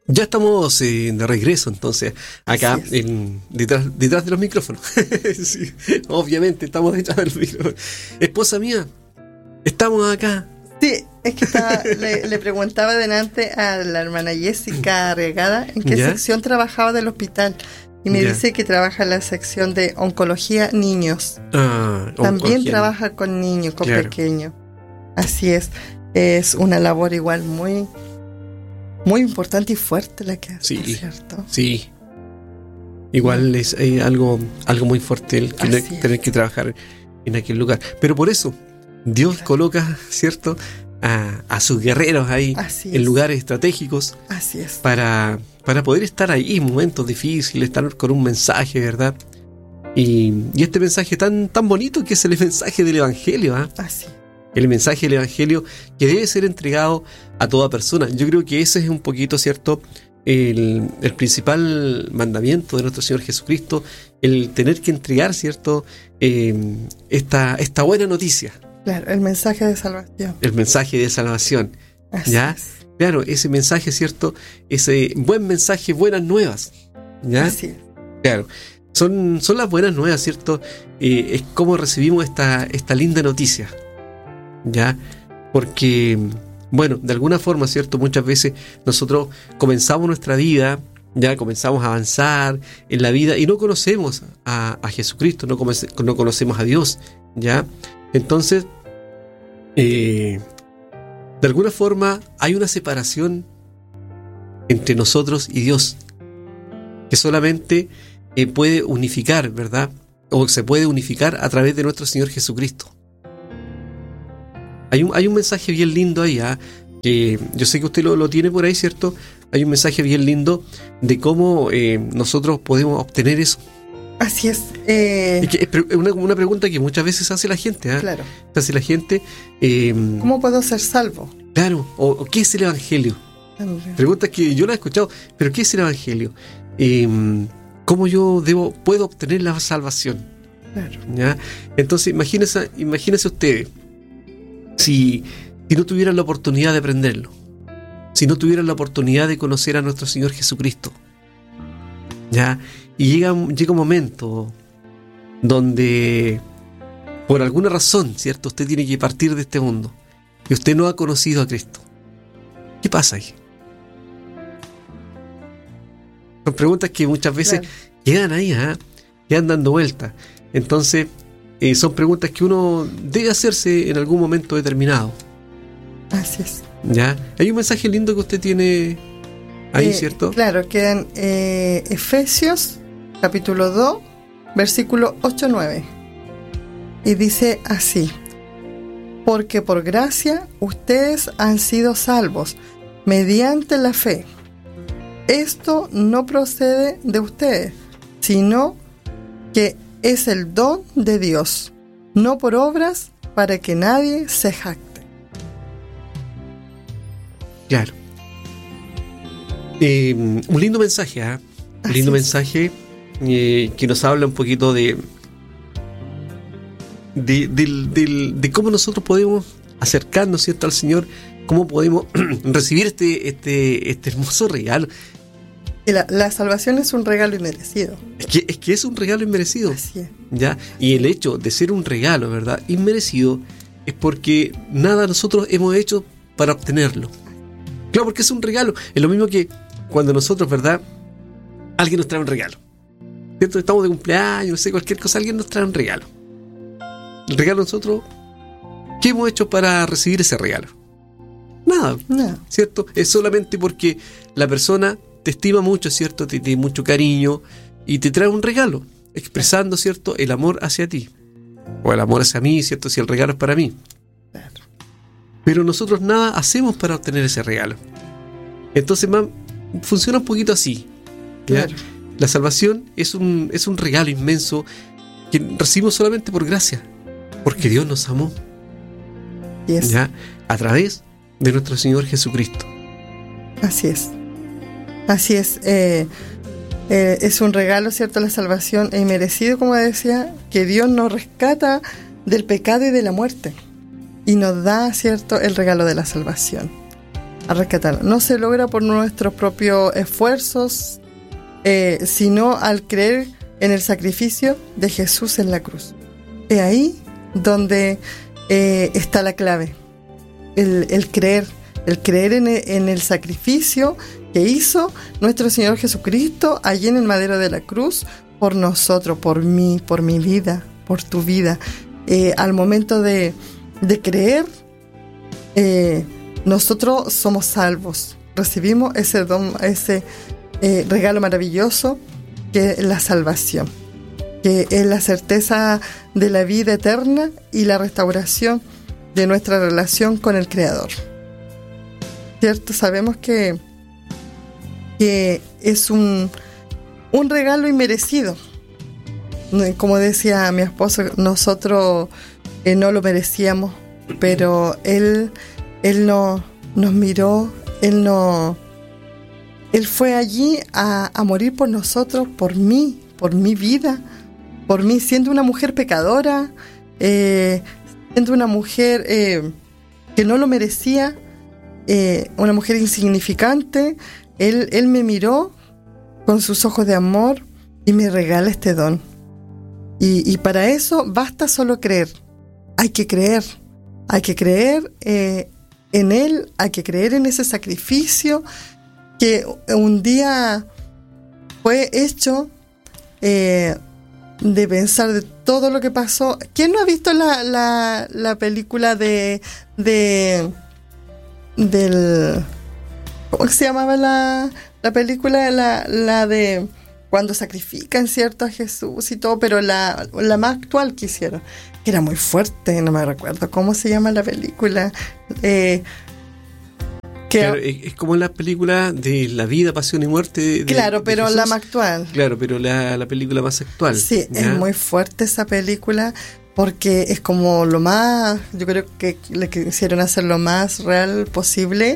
Ya estamos de regreso, entonces, acá detrás de los micrófonos. Sí, obviamente, estamos detrás de los micrófonos. Esposa mía, estamos acá. Sí, es que le preguntaba delante a la hermana Jessica Regada en qué sección trabajaba del hospital. Y me dice que trabaja en la sección de oncología niños. También trabaja con niños, con pequeños. Así es. Es una labor igual muy importante y fuerte la que hace, ¿cierto? Sí. Igual es algo muy fuerte el tener que trabajar en aquel lugar. Pero por eso Dios coloca, ¿cierto?, a sus guerreros ahí en lugares estratégicos. Así es. Para poder estar ahí en momentos difíciles, estar con un mensaje, ¿verdad? Y este mensaje tan bonito que es el mensaje del Evangelio, Así. El mensaje del Evangelio que debe ser entregado a toda persona. Yo creo que ese es un poquito, ¿cierto?, el principal mandamiento de nuestro Señor Jesucristo, el tener que entregar, ¿cierto?, esta buena noticia. Claro, el mensaje de salvación. El mensaje de salvación. Así ¿ya? Es. Claro, ese mensaje, ¿cierto?, ese buen mensaje, buenas nuevas. ¿Ya? Así es. Claro. Son las buenas nuevas, ¿cierto? Es como recibimos esta linda noticia. ¿Ya? Porque, bueno, de alguna forma, ¿cierto?, muchas veces nosotros comenzamos nuestra vida, ya comenzamos a avanzar en la vida y no conocemos a Jesucristo, no conocemos a Dios, ¿ya? Entonces, de alguna forma hay una separación entre nosotros y Dios que solamente puede unificar, ¿verdad? O se puede unificar a través de nuestro Señor Jesucristo. Hay un mensaje bien lindo ahí, que yo sé que usted lo tiene por ahí, ¿cierto? Hay un mensaje bien lindo de cómo nosotros podemos obtener eso. Así es. Es una pregunta que muchas veces hace la gente. Claro. Hace la gente. ¿Cómo puedo ser salvo? Claro. O ¿qué es el Evangelio? Preguntas que yo la he escuchado. ¿Pero qué es el Evangelio? ¿Cómo yo puedo obtener la salvación? Claro. ¿Ya? Entonces, imagínense ustedes. Si no tuvieran la oportunidad de aprenderlo, si no tuvieran la oportunidad de conocer a nuestro Señor Jesucristo, ¿ya? Y llega un momento donde, por alguna razón, ¿cierto?, usted tiene que partir de este mundo y usted no ha conocido a Cristo. ¿Qué pasa ahí? Son preguntas que muchas veces quedan ahí, quedan dando vueltas. Entonces, son preguntas que uno debe hacerse en algún momento determinado. Así es. ¿Ya? Hay un mensaje lindo que usted tiene ahí, ¿cierto? Claro, quedan Efesios, capítulo 2, versículo 8-9. Y dice así: porque por gracia ustedes han sido salvos mediante la fe. Esto no procede de ustedes, sino que es el don de Dios, no por obras, para que nadie se jacte. Claro. Un lindo mensaje, un lindo mensaje que nos habla un poquito de cómo nosotros podemos acercarnos, ¿cierto?, al Señor, cómo podemos recibir este hermoso regalo. Y la salvación es un regalo inmerecido. Es que es un regalo inmerecido. Así es. ¿Ya? Y el hecho de ser un regalo, ¿verdad?, inmerecido, es porque nada nosotros hemos hecho para obtenerlo. Claro, porque es un regalo. Es lo mismo que cuando nosotros, ¿verdad?, alguien nos trae un regalo, ¿cierto? Estamos de cumpleaños, no sé, cualquier cosa, alguien nos trae un regalo. El regalo nosotros, ¿qué hemos hecho para recibir ese regalo? Nada, ¿cierto? Es solamente porque la persona te estima mucho, ¿cierto? Te tiene mucho cariño y te trae un regalo, expresando, ¿cierto?, el amor hacia ti. O el amor hacia mí, ¿cierto?, si el regalo es para mí. Claro. Pero nosotros nada hacemos para obtener ese regalo. Entonces, funciona un poquito así. ¿Ya? Claro. La salvación es un regalo inmenso que recibimos solamente por gracia, porque Dios nos amó. Yes. ¿Ya? A través de nuestro Señor Jesucristo. Así es. Así es. Es un regalo, ¿cierto?, la salvación inmerecido, como decía, que Dios nos rescata del pecado y de la muerte y nos da, ¿cierto?, el regalo de la salvación. a rescatarnos. No se logra por nuestros propios esfuerzos, sino al creer en el sacrificio de Jesús en la cruz. Es ahí donde está la clave, el creer en el sacrificio que hizo nuestro Señor Jesucristo allí en el madero de la cruz por nosotros, por mí, por mi vida, por tu vida. Al momento de creer, nosotros somos salvos, recibimos ese don, ese regalo maravilloso que es la salvación, que es la certeza de la vida eterna y la restauración de nuestra relación con el Creador. ¿Cierto? Sabemos que es un regalo inmerecido. Como decía mi esposo, nosotros no lo merecíamos, pero Él nos miró, Él fue allí a morir por nosotros, por mí, por mi vida, por mí, siendo una mujer pecadora, siendo una mujer que no lo merecía, una mujer insignificante. Él me miró con sus ojos de amor y me regala este don. Y para eso basta solo creer. Hay que creer en Él, hay que creer en ese sacrificio que un día fue hecho, de pensar de todo lo que pasó. ¿Quién no ha visto la película del ¿cómo se llamaba la película? La de cuando sacrifican, ¿cierto?, a Jesús y todo, pero la más actual que hicieron, que era muy fuerte, no me recuerdo cómo se llama la película. Claro, es como la película de La vida, pasión y muerte. Claro, pero la más actual. Claro, pero la película más actual. Sí, ¿ya? Es muy fuerte esa película porque es como lo más, yo creo que le quisieron hacer lo más real posible.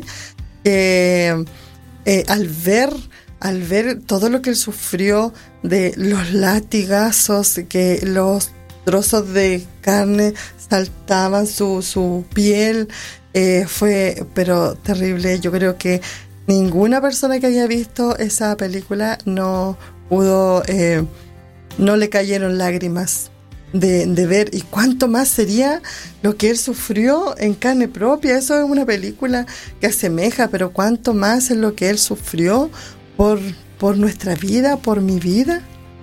Al ver todo lo que él sufrió, de los latigazos, que los trozos de carne saltaban su piel, fue pero terrible. Yo creo que ninguna persona que haya visto esa película no pudo, no le cayeron lágrimas de ver, y cuánto más sería lo que él sufrió en carne propia. Eso es una película que asemeja, pero cuánto más es lo que él sufrió por nuestra vida, por mi vida.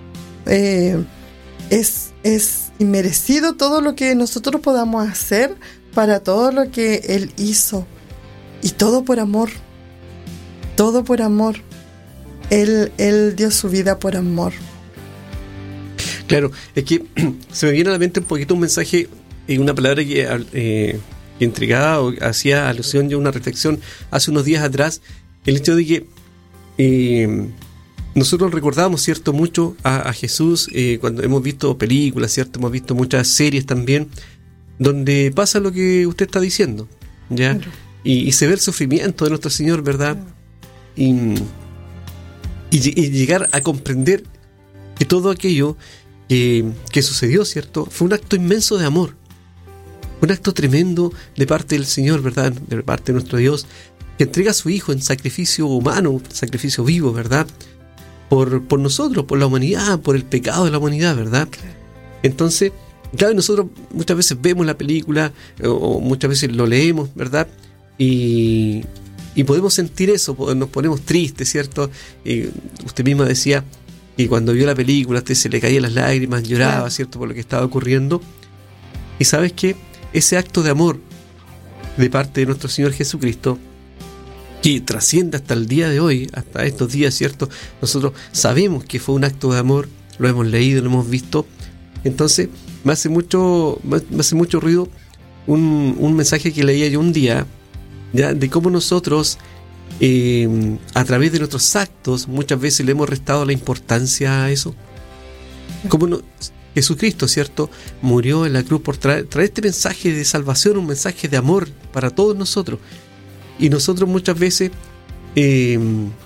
Es inmerecido todo lo que nosotros podamos hacer para todo lo que él hizo, y todo por amor, todo por amor. Él dio su vida por amor. Claro, es que se me viene a la mente un poquito un mensaje y una palabra que intrigaba o hacía alusión yo a una reflexión hace unos días atrás, el hecho de que nosotros recordamos, ¿cierto?, mucho a Jesús cuando hemos visto películas, ¿cierto?, hemos visto muchas series también donde pasa lo que usted está diciendo, ¿ya? Claro. Y se ve el sufrimiento de nuestro Señor, ¿verdad? Claro. Y llegar a comprender que todo aquello que sucedió, ¿cierto?, fue un acto inmenso de amor, un acto tremendo de parte del Señor, ¿verdad?, de parte de nuestro Dios, que entrega a su Hijo en sacrificio humano, sacrificio vivo, ¿verdad?, por nosotros, por la humanidad, por el pecado de la humanidad, ¿verdad? Entonces, claro, nosotros muchas veces vemos la película o muchas veces lo leemos, ¿verdad?, y podemos sentir eso, nos ponemos tristes, ¿cierto? Usted misma decía que cuando vio la película a usted se le caían las lágrimas, lloraba, claro, ¿cierto?, por lo que estaba ocurriendo. Y sabes que ese acto de amor de parte de nuestro Señor Jesucristo, que trasciende hasta el día de hoy, hasta estos días, ¿cierto?, nosotros sabemos que fue un acto de amor, lo hemos leído, lo hemos visto. Entonces me hace mucho ruido un mensaje que leía yo un día, ¿ya?, de cómo nosotros a través de nuestros actos muchas veces le hemos restado la importancia a eso. Como Jesucristo, ¿cierto?, murió en la cruz por traer este mensaje de salvación, un mensaje de amor para todos nosotros. Y nosotros muchas veces que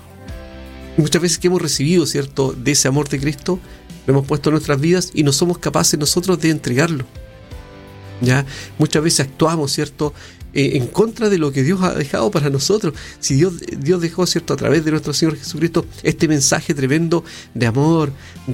hemos recibido, ¿cierto?, de ese amor de Cristo, lo hemos puesto en nuestras vidas y no somos capaces nosotros de entregarlo. ¿ya? Muchas veces actuamos, ¿cierto?, en contra de lo que Dios ha dejado para nosotros. Si Dios dejó, ¿cierto?, a través de nuestro Señor Jesucristo este mensaje tremendo de amor,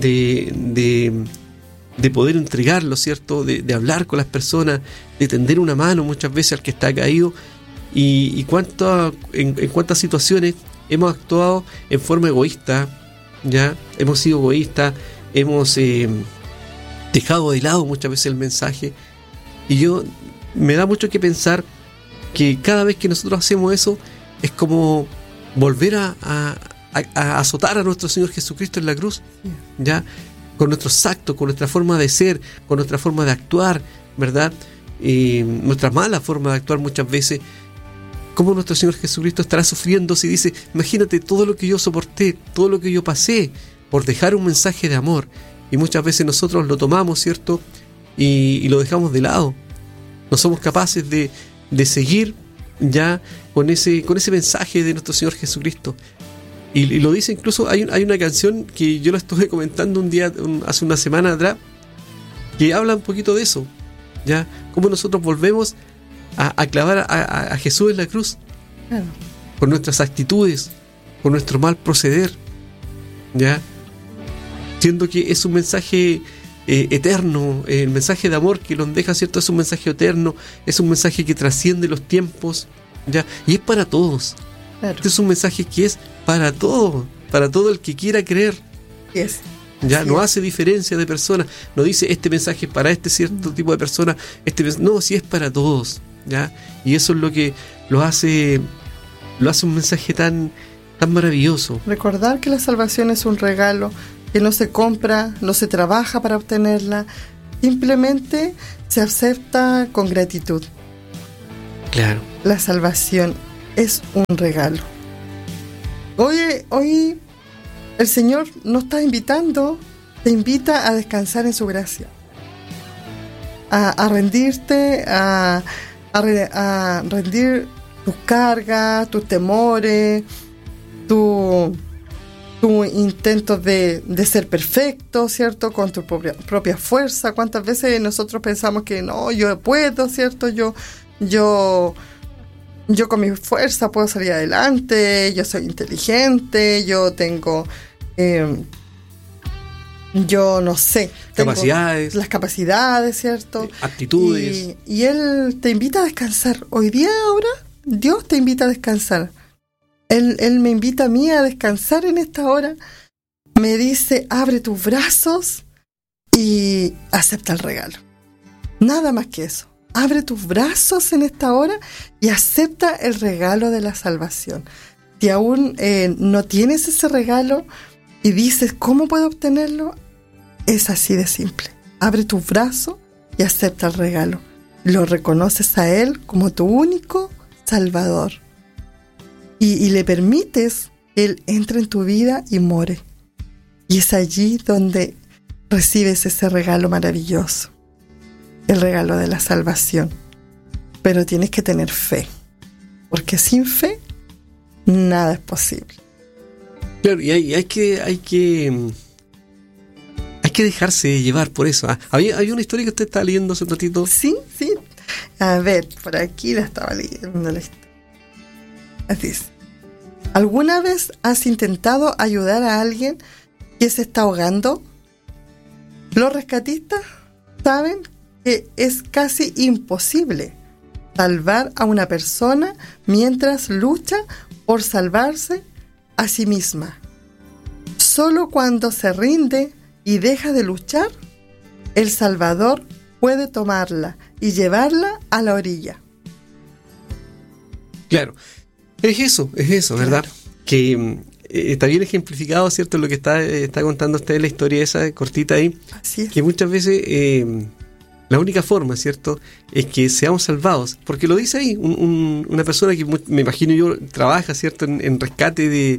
de poder entregarlo, ¿cierto?, de hablar con las personas, de tender una mano muchas veces al que está caído, y en cuántas situaciones hemos actuado en forma egoísta, ¿ya? Hemos sido egoístas, hemos dejado de lado muchas veces el mensaje, y me da mucho que pensar que cada vez que nosotros hacemos eso es como volver a azotar a nuestro Señor Jesucristo en la cruz, ¿ya? Con nuestros actos, con nuestra forma de ser, con nuestra forma de actuar, ¿verdad? Nuestra mala forma de actuar muchas veces. ¿Cómo nuestro Señor Jesucristo estará sufriendo si dice, imagínate todo lo que yo soporté, todo lo que yo pasé por dejar un mensaje de amor? Y muchas veces nosotros lo tomamos, ¿cierto?, y lo dejamos de lado. No somos capaces de seguir ya con ese mensaje de nuestro Señor Jesucristo. Y lo dice incluso, hay una canción que yo la estuve comentando un día, hace una semana atrás, que habla un poquito de eso, ya, cómo nosotros volvemos a clavar a Jesús en la cruz, Claro. por nuestras actitudes, por nuestro mal proceder, ya, siendo que es un mensaje eterno, el mensaje de amor que nos deja, ¿cierto? Es un mensaje eterno, es un mensaje que trasciende los tiempos, ya, y es para todos. Claro. Este es un mensaje que es para todo el que quiera creer. Yes. Ya Así no es. hace diferencia de personas, no dice este mensaje es para este cierto tipo de personas, no, si es para todos, ya, y eso es lo que lo hace un mensaje tan maravilloso. Recordar que la salvación es un regalo que no se compra, no se trabaja para obtenerla, simplemente se acepta con gratitud. Claro. La salvación es un regalo. Hoy el Señor nos está invitando, te invita a descansar en su gracia, a rendirte, a rendir tus cargas, tus temores, tu intento de ser perfecto, ¿cierto? Con tu propia fuerza. ¿Cuántas veces nosotros pensamos que no, yo puedo, ¿cierto? Yo con mi fuerza puedo salir adelante, yo soy inteligente, yo tengo, yo no sé, Capacidades. las capacidades, ¿cierto? Aptitudes. Y Él te invita a descansar. Hoy día, ahora, Dios te invita a descansar. Él me invita a mí a descansar en esta hora. Me dice, abre tus brazos y acepta el regalo. Nada más que eso. Abre tus brazos en esta hora y acepta el regalo de la salvación. Si aún no tienes ese regalo y dices, ¿cómo puedo obtenerlo? Es así de simple. Abre tus brazos y acepta el regalo. Lo reconoces a Él como tu único Salvador. Y le permites que Él entre en tu vida y more. Y es allí donde recibes ese regalo maravilloso. El regalo de la salvación. Pero tienes que tener fe. Porque sin fe, nada es posible. Claro, y hay que dejarse llevar por eso. Había una historia que usted estaba leyendo hace un ratito. Sí. A ver, por aquí la estaba leyendo la historia. Así es. ¿Alguna vez has intentado ayudar a alguien que se está ahogando? Los rescatistas saben que es casi imposible salvar a una persona mientras lucha por salvarse a sí misma. Solo cuando se rinde y deja de luchar, el Salvador puede tomarla y llevarla a la orilla. Claro, es eso, ¿verdad? Claro. Que está bien ejemplificado, ¿cierto? Lo que está contando usted, la historia esa cortita ahí. Así es. Que muchas veces la única forma, ¿cierto?, es que seamos salvados. Porque lo dice ahí, una persona que me imagino yo trabaja, ¿cierto?, en rescate de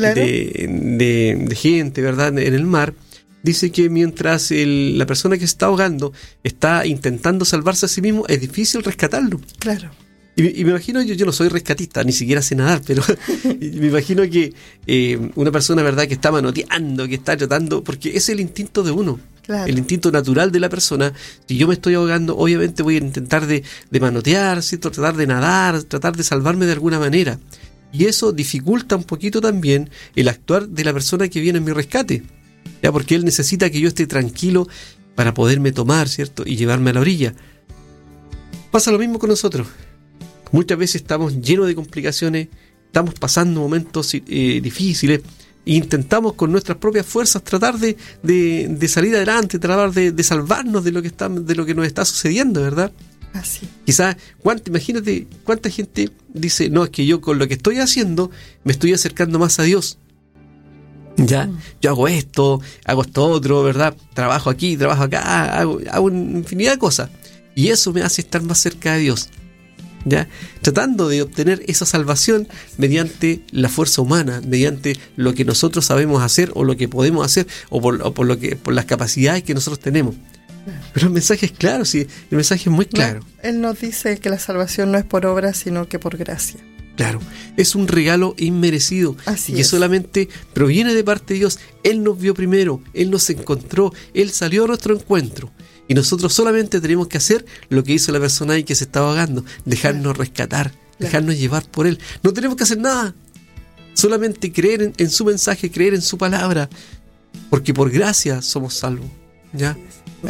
gente, ¿verdad?, en el mar. Dice que mientras la persona que se está ahogando está intentando salvarse a sí mismo, es difícil rescatarlo. Claro. Y me imagino, yo no soy rescatista, ni siquiera sé nadar, pero me imagino que una persona, ¿verdad?, que está manoteando, que está tratando, porque ese es el instinto de uno. Claro. El instinto natural de la persona. Si yo me estoy ahogando, obviamente voy a intentar de manotear, ¿cierto?, tratar de nadar, tratar de salvarme de alguna manera. Y eso dificulta un poquito también el actuar de la persona que viene en mi rescate, ¿ya? Porque él necesita que yo esté tranquilo para poderme tomar, ¿cierto?, y llevarme a la orilla. Pasa lo mismo con nosotros. Muchas veces estamos llenos de complicaciones, estamos pasando momentos difíciles, e intentamos con nuestras propias fuerzas tratar de salir adelante, tratar de salvarnos de lo que nos está sucediendo, ¿verdad? Así. Quizás, imagínate cuánta gente dice, no, es que yo con lo que estoy haciendo me estoy acercando más a Dios. Ya, yo hago esto otro, ¿verdad? Trabajo aquí, trabajo acá, hago una infinidad de cosas. Y eso me hace estar más cerca de Dios. ¿Ya? Tratando de obtener esa salvación mediante la fuerza humana, mediante lo que nosotros sabemos hacer o lo que podemos hacer o por las capacidades que nosotros tenemos. Pero el mensaje es claro, sí, el mensaje es muy claro. No, él nos dice que la salvación no es por obra, sino que por gracia. Claro, es un regalo inmerecido. Así y que es. Solamente proviene de parte de Dios. Él nos vio primero, Él nos encontró, Él salió a nuestro encuentro. Y nosotros solamente tenemos que hacer lo que hizo la persona ahí que se estaba ahogando, dejarnos rescatar, dejarnos llevar por Él. No tenemos que hacer nada, solamente creer en su mensaje, creer en su palabra, porque por gracia somos salvos. ¿Ya?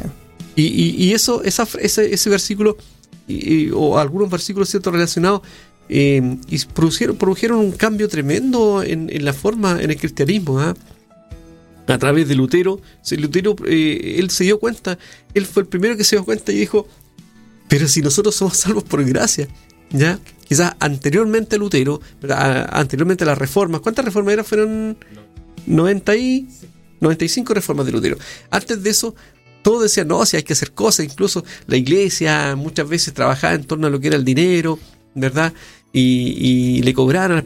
Y ese versículo, o algunos versículos, ¿cierto?, relacionados, y produjeron un cambio tremendo en la forma, en el cristianismo, ¿eh? A través de Lutero. Él se dio cuenta, él fue el primero que se dio cuenta y dijo, pero si nosotros somos salvos por gracia, ¿ya? Quizás anteriormente a Lutero, anteriormente a las reformas, ¿cuántas reformas eran? Fueron 95 reformas de Lutero. Antes de eso, todos decían, no, si hay que hacer cosas, incluso la iglesia muchas veces trabajaba en torno a lo que era el dinero, ¿verdad? Y le cobraron